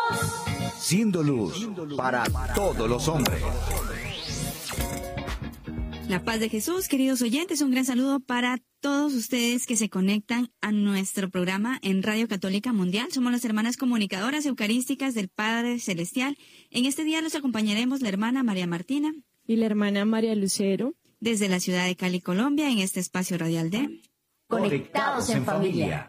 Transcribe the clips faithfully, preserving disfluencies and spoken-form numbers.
Siendo luz para todos los hombres. La paz de Jesús, queridos oyentes, un gran saludo para todos ustedes que se conectan a nuestro programa en Radio Católica Mundial. Somos las hermanas comunicadoras eucarísticas del Padre Celestial. En este día los acompañaremos la hermana María Martina y la hermana María Lucero desde la ciudad de Cali, Colombia, en este espacio radial de Conectados en Familia.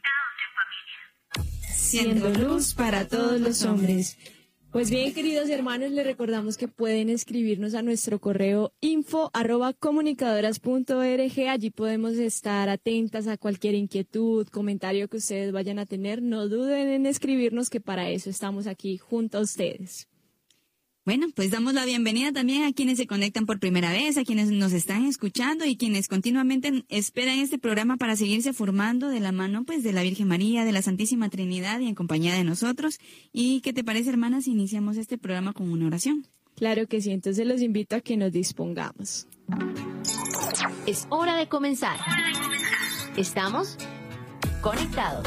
Siendo luz para todos los hombres. Pues bien, queridos hermanos, les recordamos que pueden escribirnos a nuestro correo info arroba comunicadoras punto org. Allí podemos estar atentas a cualquier inquietud, comentario que ustedes vayan a tener. No duden en escribirnos, que para eso estamos aquí junto a ustedes. Bueno, pues damos la bienvenida también a quienes se conectan por primera vez, a quienes nos están escuchando y quienes continuamente esperan este programa para seguirse formando de la mano pues de la Virgen María, de la Santísima Trinidad y en compañía de nosotros. ¿Y qué te parece, hermana, si iniciamos este programa con una oración? Claro que sí, entonces los invito a que nos dispongamos. Es hora de comenzar. Estamos conectados.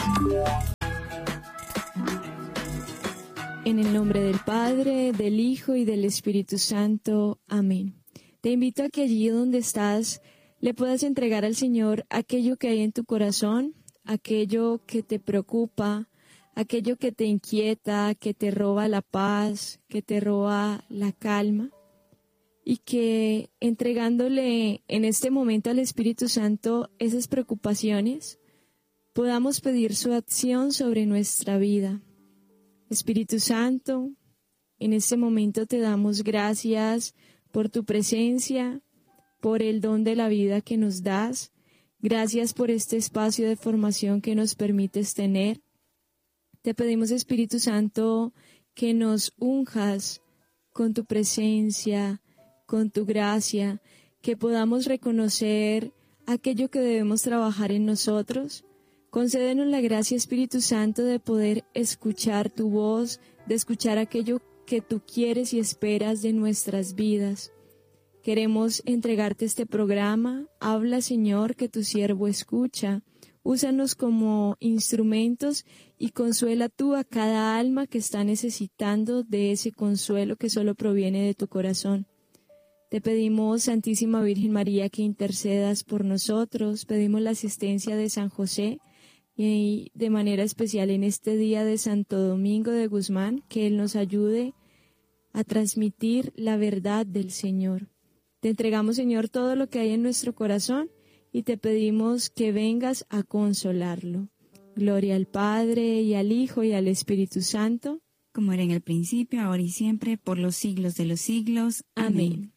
En el nombre del Padre, del Hijo y del Espíritu Santo. Amén. Te invito a que allí donde estás le puedas entregar al Señor aquello que hay en tu corazón, aquello que te preocupa, aquello que te inquieta, que te roba la paz, que te roba la calma, y que entregándole en este momento al Espíritu Santo esas preocupaciones, podamos pedir su acción sobre nuestra vida. Espíritu Santo, en este momento te damos gracias por tu presencia, por el don de la vida que nos das. Gracias por este espacio de formación que nos permites tener. Te pedimos, Espíritu Santo, que nos unjas con tu presencia, con tu gracia, que podamos reconocer aquello que debemos trabajar en nosotros. Concédenos la gracia, Espíritu Santo, de poder escuchar tu voz, de escuchar aquello que tú quieres y esperas de nuestras vidas. Queremos entregarte este programa. Habla, Señor, que tu siervo escucha. Úsanos como instrumentos y consuela tú a cada alma que está necesitando de ese consuelo que solo proviene de tu corazón. Te pedimos, Santísima Virgen María, que intercedas por nosotros. Pedimos la asistencia de San José, y de manera especial en este día de Santo Domingo de Guzmán, que Él nos ayude a transmitir la verdad del Señor. Te entregamos, Señor, todo lo que hay en nuestro corazón y te pedimos que vengas a consolarlo. Gloria al Padre y al Hijo y al Espíritu Santo, como era en el principio, ahora y siempre, por los siglos de los siglos. Amén.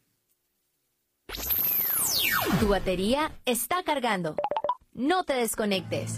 Tu batería está cargando. No te desconectes.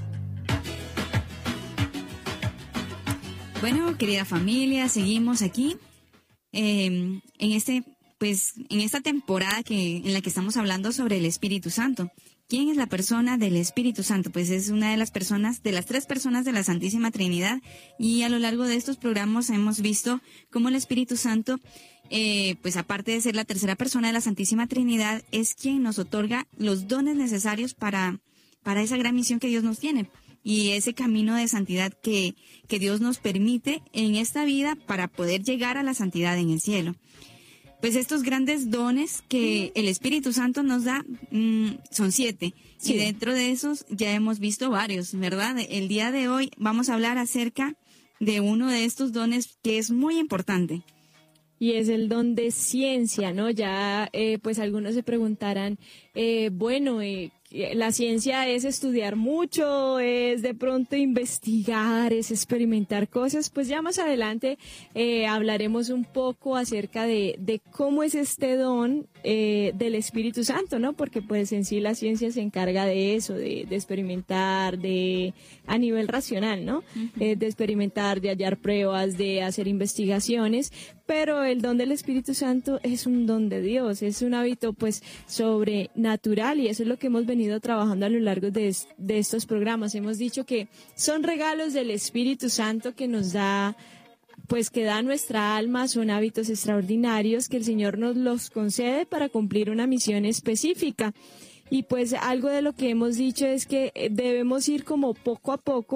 Bueno, querida familia, seguimos aquí eh, en este, pues, en esta temporada que en la que estamos hablando sobre el Espíritu Santo. ¿Quién es la persona del Espíritu Santo? Pues es una de las personas, de las tres personas de la Santísima Trinidad, y a lo largo de estos programas hemos visto cómo el Espíritu Santo, eh, pues aparte de ser la tercera persona de la Santísima Trinidad, es quien nos otorga los dones necesarios para, para esa gran misión que Dios nos tiene. Y ese camino de santidad que, que Dios nos permite en esta vida para poder llegar a la santidad en el cielo. Pues estos grandes dones que el Espíritu Santo nos da mmm, son siete. Sí. Y dentro de esos ya hemos visto varios, ¿verdad? El día de hoy vamos a hablar acerca de uno de estos dones que es muy importante. Y es el don de ciencia, ¿no? Ya, eh, pues algunos se preguntarán, eh, bueno, eh, la ciencia es estudiar mucho, es de pronto investigar, es experimentar cosas. Pues ya más adelante eh, hablaremos un poco acerca de, de cómo es este don eh, del Espíritu Santo, ¿no? Porque pues en sí la ciencia se encarga de eso, de, de experimentar, de a nivel racional, ¿no? Uh-huh. Eh, de experimentar, de hallar pruebas, de hacer investigaciones. Pero el don del Espíritu Santo es un don de Dios, es un hábito pues sobrenatural, y eso es lo que hemos venido trabajando a lo largo de, de estos programas. Hemos dicho que son regalos del Espíritu Santo que nos da, pues que da nuestra alma, son hábitos extraordinarios que el Señor nos los concede para cumplir una misión específica. Y pues algo de lo que hemos dicho es que debemos ir como poco a poco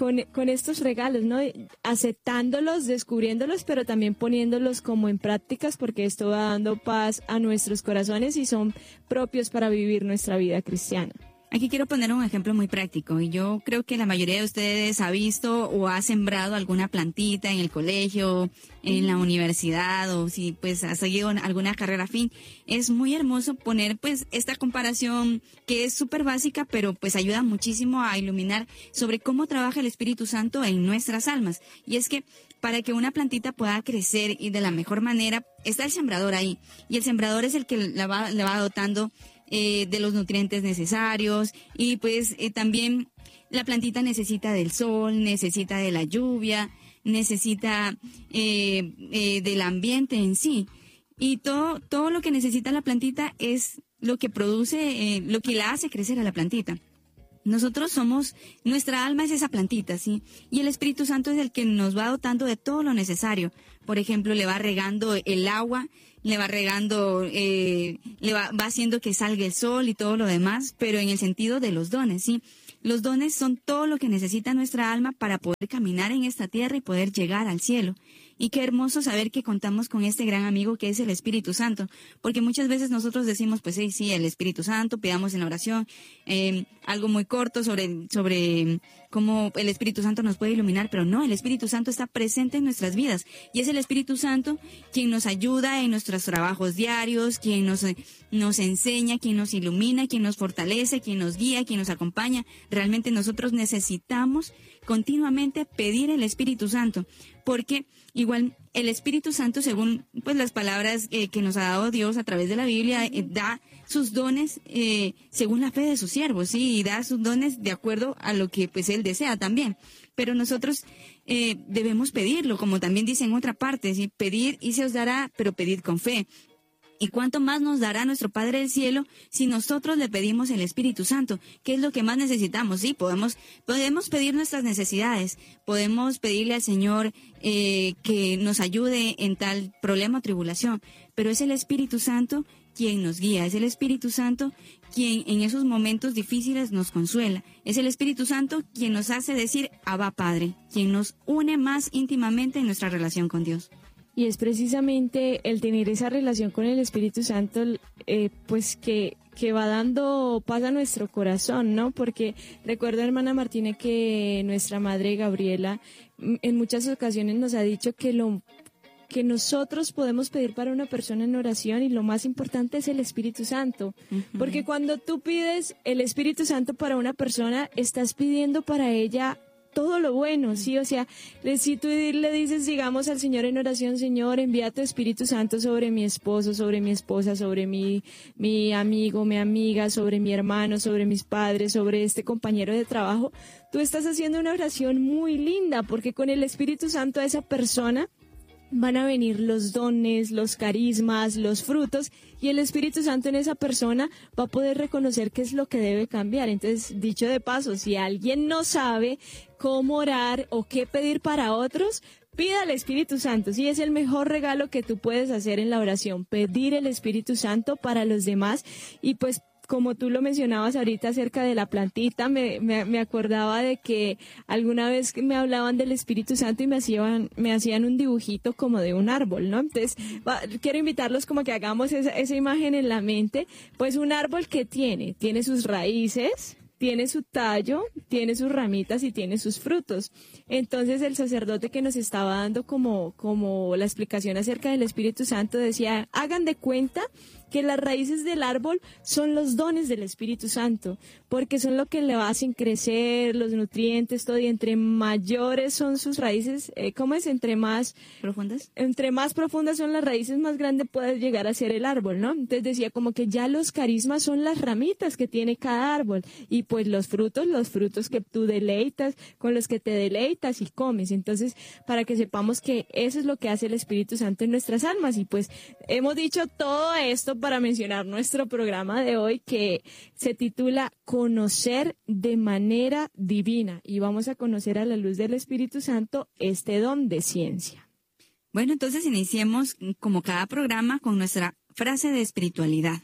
con, con estos regalos, ¿no? Aceptándolos, descubriéndolos, pero también poniéndolos como en prácticas, porque esto va dando paz a nuestros corazones y son propios para vivir nuestra vida cristiana. Aquí quiero poner un ejemplo muy práctico, y yo creo que la mayoría de ustedes ha visto o ha sembrado alguna plantita en el colegio, en la universidad, o si pues ha seguido alguna carrera afín. Es muy hermoso poner pues esta comparación que es súper básica, pero pues ayuda muchísimo a iluminar sobre cómo trabaja el Espíritu Santo en nuestras almas. Y es que para que una plantita pueda crecer y de la mejor manera, está el sembrador ahí, y el sembrador es el que la va, la va dotando Eh, de los nutrientes necesarios, y pues eh, también la plantita necesita del sol, necesita de la lluvia, necesita eh, eh, del ambiente en sí, y todo, todo lo que necesita la plantita es lo que produce, eh, lo que la hace crecer a la plantita. Nosotros somos, nuestra alma es esa plantita, ¿sí? Y el Espíritu Santo es el que nos va dotando de todo lo necesario. Por ejemplo, le va regando el agua, le va regando, eh, le va, va haciendo que salga el sol y todo lo demás, pero en el sentido de los dones, ¿sí? Los dones son todo lo que necesita nuestra alma para poder caminar en esta tierra y poder llegar al cielo. Y qué hermoso saber que contamos con este gran amigo que es el Espíritu Santo, porque muchas veces nosotros decimos, pues sí, sí, el Espíritu Santo, pidamos en la oración eh, algo muy corto sobre, sobre cómo el Espíritu Santo nos puede iluminar, pero no, el Espíritu Santo está presente en nuestras vidas, y es el Espíritu Santo quien nos ayuda en nuestros trabajos diarios, quien nos, nos enseña, quien nos ilumina, quien nos fortalece, quien nos guía, quien nos acompaña. Realmente nosotros necesitamos continuamente pedir el Espíritu Santo, porque igual el Espíritu Santo, según pues las palabras eh, que nos ha dado Dios a través de la Biblia, eh, da sus dones eh, según la fe de sus siervos, sí, y da sus dones de acuerdo a lo que pues él desea también. Pero nosotros eh, debemos pedirlo, como también dice en otra parte, sí, pedir y se os dará, pero pedid con fe. ¿Y cuánto más nos dará nuestro Padre del Cielo si nosotros le pedimos el Espíritu Santo? ¿Qué es lo que más necesitamos? Sí, podemos, podemos pedir nuestras necesidades, podemos pedirle al Señor eh, que nos ayude en tal problema o tribulación, pero es el Espíritu Santo quien nos guía, es el Espíritu Santo quien en esos momentos difíciles nos consuela, es el Espíritu Santo quien nos hace decir Abba Padre, quien nos une más íntimamente en nuestra relación con Dios. Y es precisamente el tener esa relación con el Espíritu Santo, eh, pues que, que va dando paz a nuestro corazón, ¿no? Porque recuerdo, hermana Martina, que nuestra madre Gabriela en muchas ocasiones nos ha dicho que lo que nosotros podemos pedir para una persona en oración, y lo más importante es el Espíritu Santo. Uh-huh. Porque cuando tú pides el Espíritu Santo para una persona, estás pidiendo para ella todo lo bueno, ¿sí? O sea, si tú le dices, digamos, al Señor en oración, Señor, envía tu Espíritu Santo sobre mi esposo, sobre mi esposa, sobre mi, mi amigo, mi amiga, sobre mi hermano, sobre mis padres, sobre este compañero de trabajo, tú estás haciendo una oración muy linda, porque con el Espíritu Santo a esa persona van a venir los dones, los carismas, los frutos, y el Espíritu Santo en esa persona va a poder reconocer qué es lo que debe cambiar. Entonces, dicho de paso, si alguien no sabe cómo orar o qué pedir para otros, pida al Espíritu Santo. Sí, es el mejor regalo que tú puedes hacer en la oración, pedir el Espíritu Santo para los demás. Y pues, como tú lo mencionabas ahorita acerca de la plantita, me, me, me acordaba de que alguna vez me hablaban del Espíritu Santo y me hacían, me hacían un dibujito como de un árbol, ¿no? Entonces, va, quiero invitarlos como que hagamos esa, esa imagen en la mente. Pues un árbol, ¿qué tiene? Tiene sus raíces, tiene su tallo, tiene sus ramitas y tiene sus frutos. Entonces el sacerdote que nos estaba dando como, como la explicación acerca del Espíritu Santo decía, hagan de cuenta que las raíces del árbol son los dones del Espíritu Santo, porque son lo que le hacen crecer, los nutrientes, todo, y entre mayores son sus raíces, eh, ¿cómo es? Entre más profundas. Entre más profundas son las raíces, más grande puede llegar a ser el árbol, ¿no? Entonces decía como que ya los carismas son las ramitas que tiene cada árbol, y pues los frutos, los frutos que tú deleitas, con los que te deleitas y comes. Entonces, para que sepamos que eso es lo que hace el Espíritu Santo en nuestras almas. Y pues hemos dicho todo esto para mencionar nuestro programa de hoy, que se titula Conocer de manera divina, y vamos a conocer a la luz del Espíritu Santo este don de ciencia. Bueno, entonces iniciemos como cada programa con nuestra frase de espiritualidad.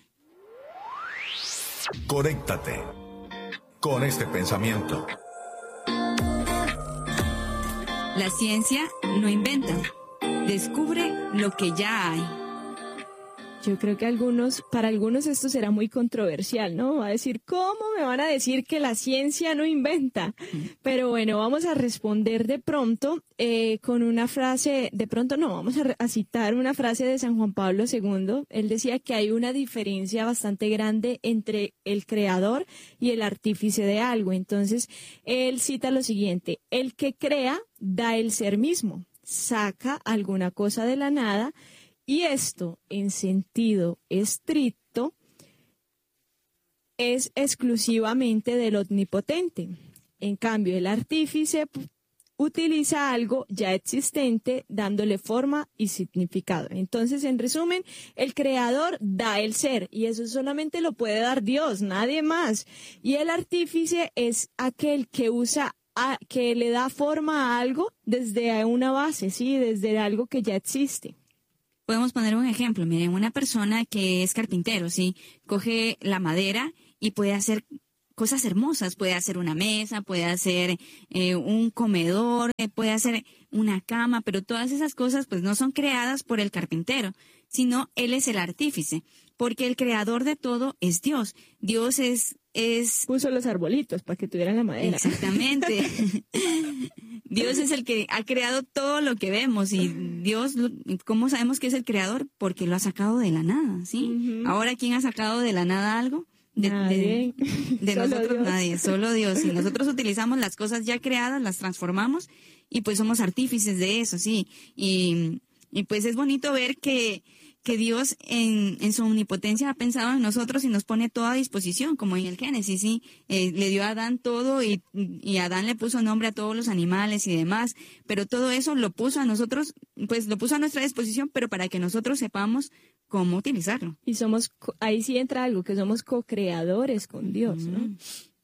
Conéctate con este pensamiento. La ciencia no inventa, descubre lo que ya hay. Yo creo que algunos, para algunos esto será muy controversial, ¿no? Va a decir, ¿cómo me van a decir que la ciencia no inventa? Pero bueno, vamos a responder de pronto eh, con una frase, de pronto no, vamos a, a citar una frase de San Juan Pablo segundo. Él decía que hay una diferencia bastante grande entre el creador y el artífice de algo. Entonces, él cita lo siguiente: el que crea da el ser mismo, saca alguna cosa de la nada. Y esto, en sentido estricto, es exclusivamente del omnipotente. En cambio, el artífice utiliza algo ya existente, dándole forma y significado. Entonces, en resumen, el creador da el ser, y eso solamente lo puede dar Dios, nadie más. Y el artífice es aquel que usa, a, que le da forma a algo desde una base, sí, desde algo que ya existe. Podemos poner un ejemplo. Miren, una persona que es carpintero, ¿sí? Coge la madera y puede hacer cosas hermosas. Puede hacer una mesa, puede hacer eh, un comedor, eh, puede hacer una cama, pero todas esas cosas pues no son creadas por el carpintero, sino él es el artífice, porque el creador de todo es Dios. Dios es... es... Puso los arbolitos para que tuvieran la madera. Exactamente. Dios es el que ha creado todo lo que vemos, y Dios, ¿cómo sabemos que es el creador? Porque lo ha sacado de la nada, ¿sí? Uh-huh. Ahora, ¿quién ha sacado de la nada algo? De, nadie. de, de nosotros Dios. Nadie, solo Dios. Y nosotros utilizamos las cosas ya creadas, las transformamos, y pues somos artífices de eso, sí. Y, y pues es bonito ver que que Dios en, en su omnipotencia ha pensado en nosotros y nos pone todo a disposición, como en el Génesis, ¿sí? Eh, le dio a Adán todo, y, y Adán le puso nombre a todos los animales y demás, pero todo eso lo puso a nosotros, pues lo puso a nuestra disposición, pero para que nosotros sepamos cómo utilizarlo. Y somos, ahí sí entra algo, que somos co-creadores con Dios, ¿no? Mm.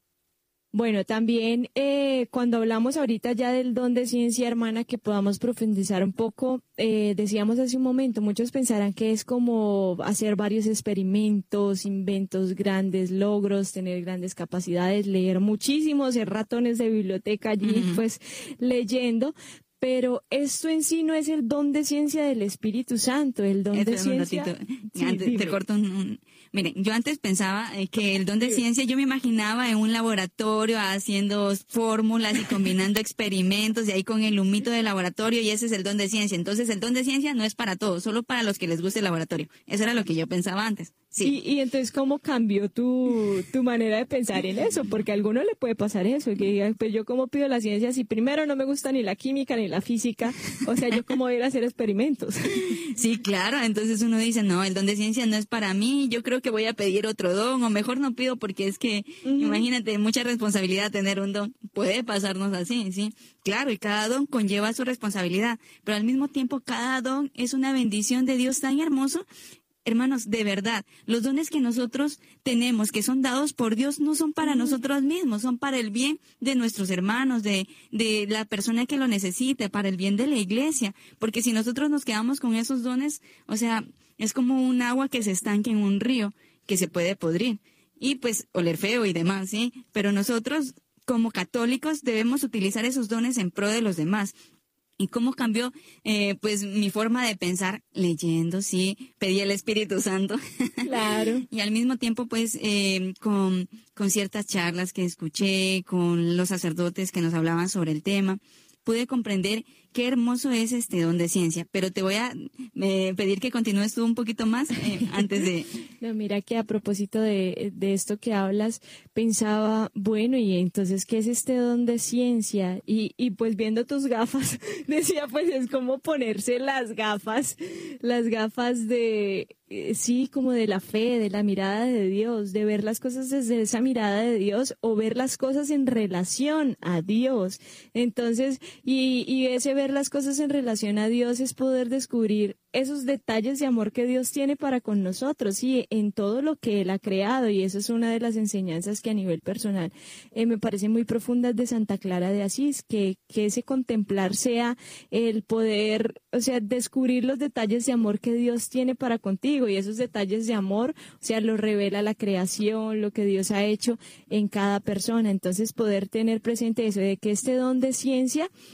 Bueno, también eh, cuando hablamos ahorita ya del don de ciencia, hermana, que podamos profundizar un poco, eh, decíamos hace un momento, muchos pensarán que es como hacer varios experimentos, inventos grandes, logros, tener grandes capacidades, leer muchísimos, ser ratones de biblioteca allí, uh-huh. pues leyendo. Pero esto en sí no es el don de ciencia del Espíritu Santo, el don Espera de ciencia... Sí, antes, te corto un, un... Miren, yo antes pensaba que el don de ciencia, yo me imaginaba en un laboratorio haciendo fórmulas y combinando experimentos, y ahí con el humito del laboratorio, y ese es el don de ciencia. Entonces, el don de ciencia no es para todos, solo para los que les guste el laboratorio. Eso era lo que yo pensaba antes. Sí. Y, y entonces, ¿cómo cambió tu, tu manera de pensar en eso? Porque a alguno le puede pasar eso, que diga, pues yo cómo pido la ciencia si primero no me gusta ni la química ni la física, o sea, yo cómo voy a ir a hacer experimentos. Sí, claro, entonces uno dice, no, el don de ciencia no es para mí, yo creo que voy a pedir otro don, o mejor no pido, porque es que, uh-huh. imagínate, mucha responsabilidad tener un don, puede pasarnos así, sí, claro, y cada don conlleva su responsabilidad, pero al mismo tiempo cada don es una bendición de Dios tan hermoso. Hermanos, de verdad, los dones que nosotros tenemos, que son dados por Dios, no son para nosotros mismos, son para el bien de nuestros hermanos, de, de la persona que lo necesite, para el bien de la iglesia. Porque si nosotros nos quedamos con esos dones, o sea, es como un agua que se estanque en un río, que se puede podrir y pues oler feo y demás, ¿sí? Pero nosotros, como católicos, debemos utilizar esos dones en pro de los demás. ¿Y cómo cambió eh, pues mi forma de pensar? Leyendo, sí, pedí el Espíritu Santo. Claro. Y al mismo tiempo, pues, eh, con, con ciertas charlas que escuché, con los sacerdotes que nos hablaban sobre el tema, pude comprender qué hermoso es este don de ciencia. Pero te voy a eh, pedir que continúes tú un poquito más eh, antes de... No, mira que a propósito de, de esto que hablas, pensaba, bueno, y entonces, ¿qué es este don de ciencia? Y, y pues viendo tus gafas, decía, pues es como ponerse las gafas, las gafas de... Sí, como de la fe, de la mirada de Dios, de ver las cosas desde esa mirada de Dios, o ver las cosas en relación a Dios. Entonces, y, y ese ver las cosas en relación a Dios es poder descubrir esos detalles de amor que Dios tiene para con nosotros, y en todo lo que Él ha creado. Y eso es una de las enseñanzas que a nivel personal eh, me parecen muy profundas de Santa Clara de Asís, que, que ese contemplar sea el poder, o sea, descubrir los detalles de amor que Dios tiene para contigo. Y esos detalles de amor, o sea, lo revela la creación, lo que Dios ha hecho en cada persona. Entonces, poder tener presente eso, de que este don de ciencia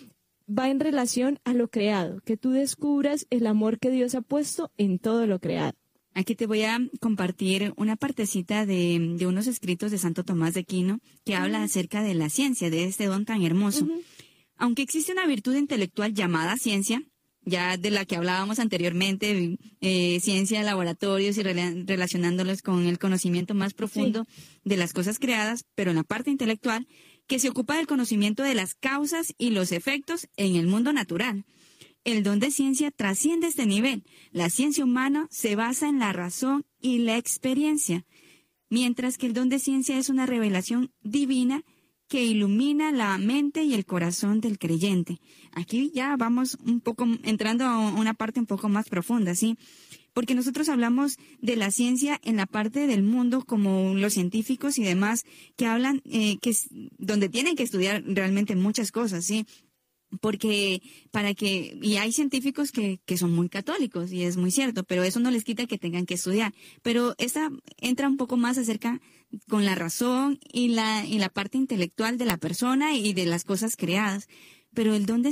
va en relación a lo creado, que tú descubras el amor que Dios ha puesto en todo lo creado. Aquí te voy a compartir una partecita de, de unos escritos de Santo Tomás de Aquino que uh-huh. habla acerca de la ciencia, de este don tan hermoso. Uh-huh. Aunque existe una virtud intelectual llamada ciencia, ya de la que hablábamos anteriormente, eh, ciencia de laboratorios y rela- relacionándolos con el conocimiento más profundo sí. de las cosas creadas, pero en la parte intelectual, que se ocupa del conocimiento de las causas y los efectos en el mundo natural. El don de ciencia trasciende este nivel. La ciencia humana se basa en la razón y la experiencia, mientras que el don de ciencia es una revelación divina que ilumina la mente y el corazón del creyente. Aquí ya vamos un poco entrando a una parte un poco más profunda, ¿sí? Porque nosotros hablamos de la ciencia en la parte del mundo como los científicos y demás que hablan, eh, que es donde tienen que estudiar realmente muchas cosas, ¿sí? Porque para que, y hay científicos que, que son muy católicos, y es muy cierto, pero eso no les quita que tengan que estudiar. Pero esta entra un poco más acerca con la razón y la, y la parte intelectual de la persona y de las cosas creadas. Pero el don de